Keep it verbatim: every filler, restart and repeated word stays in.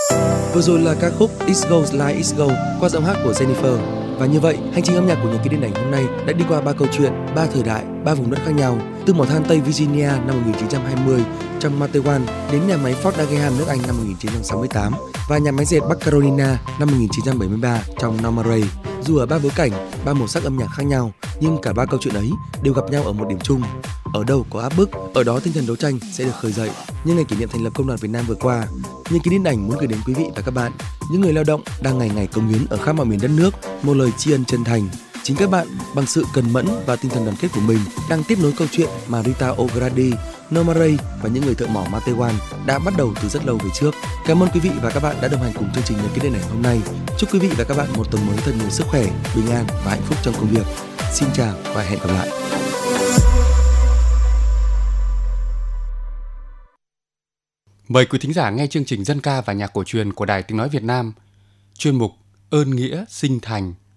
Vừa rồi là ca khúc It Goes Like It Goes qua giọng hát của Jennifer. Và như vậy, hành trình âm nhạc của Nhật ký điện ảnh hôm nay đã đi qua ba câu chuyện, ba thời đại, ba vùng đất khác nhau. Từ mỏ than Tây Virginia năm một nghìn chín trăm hai mươi trong Matewan đến nhà máy Ford Dagenham nước Anh năm một nghìn chín trăm sáu mươi tám và nhà máy dệt Bắc Carolina năm một nghìn chín trăm bảy mươi ba trong Norma Rae. Dù ở ba bối cảnh, ba màu sắc âm nhạc khác nhau, nhưng cả ba câu chuyện ấy đều gặp nhau ở một điểm chung. Ở đâu có áp bức, ở đó tinh thần đấu tranh sẽ được khơi dậy. Như ngày kỷ niệm thành lập Công đoàn Việt Nam vừa qua, Nhật ký điện ảnh muốn gửi đến quý vị và các bạn, những người lao động đang ngày ngày cống hiến ở khắp mọi miền đất nước, một lời tri ân chân thành. Chính các bạn, bằng sự cần mẫn và tinh thần đoàn kết của mình, đang tiếp nối câu chuyện mà Rita O'Grady, Norma Rae và những người thợ mỏ Matewan đã bắt đầu từ rất lâu về trước. Cảm ơn quý vị và các bạn đã đồng hành cùng chương trình Nhật ký điện ảnh hôm nay. Chúc quý vị và các bạn một tuần mới thật nhiều sức khỏe, bình an và hạnh phúc trong công việc. Xin chào và hẹn gặp lại. Mời quý thính giả nghe chương trình dân ca và nhạc cổ truyền của Đài Tiếng nói Việt Nam, chuyên mục Ơn nghĩa sinh thành.